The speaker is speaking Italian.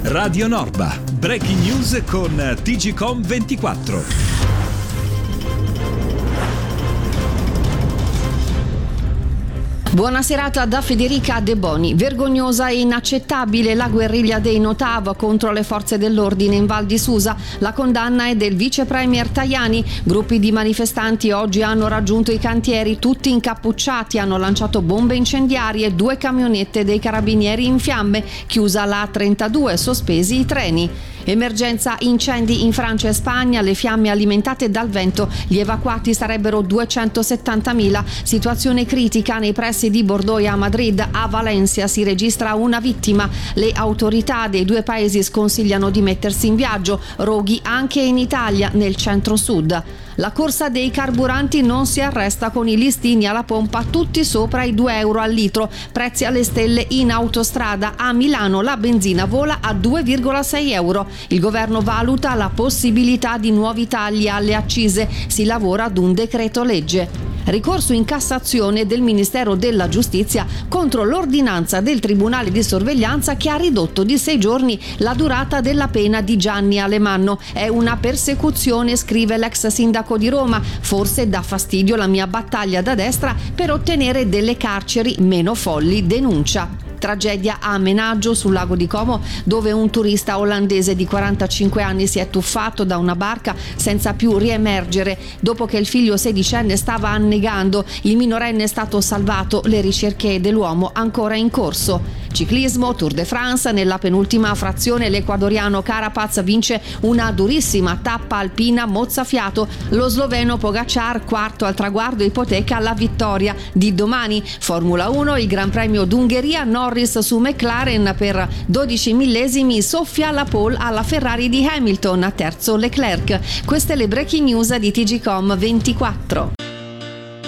Radio Norba, breaking news con TGcom 24. Buona serata da Federica De Boni. Vergognosa e inaccettabile la guerriglia dei Notav contro le forze dell'ordine in Val di Susa. La condanna è del vice premier Tajani. Gruppi di manifestanti oggi hanno raggiunto i cantieri, tutti incappucciati, hanno lanciato bombe incendiarie, 2 camionette dei carabinieri in fiamme, chiusa la A32, sospesi i treni. Emergenza incendi in Francia e Spagna, le fiamme alimentate dal vento, gli evacuati sarebbero 270.000, situazione critica nei pressi di Bordeaux e a Madrid. A Valencia si registra una vittima, le autorità dei 2 paesi sconsigliano di mettersi in viaggio, roghi anche in Italia, nel centro-sud. La corsa dei carburanti non si arresta con i listini alla pompa tutti sopra i €2 al litro, prezzi alle stelle in autostrada. A Milano la benzina vola a €2,6. Il governo valuta la possibilità di nuovi tagli alle accise, si lavora ad un decreto legge. Ricorso in Cassazione del Ministero della Giustizia contro l'ordinanza del Tribunale di Sorveglianza che ha ridotto di 6 giorni la durata della pena di Gianni Alemanno. È una persecuzione, scrive l'ex sindaco di Roma. Forse dà fastidio la mia battaglia da destra per ottenere delle carceri meno folli, denuncia. Tragedia a Menaggio sul lago di Como, dove un turista olandese di 45 anni si è tuffato da una barca senza più riemergere. Dopo che il figlio 16enne stava annegando, il minorenne è stato salvato, le ricerche dell'uomo ancora in corso. Ciclismo, Tour de France, nella penultima frazione l'ecuadoriano Carapaz vince una durissima tappa alpina mozzafiato. Lo sloveno Pogacar, quarto al traguardo, ipoteca la vittoria di domani. Formula 1, il Gran Premio d'Ungheria, Norris su McLaren per 12 millesimi, soffia la pole alla Ferrari di Hamilton, a terzo Leclerc. Queste le breaking news di TGcom 24.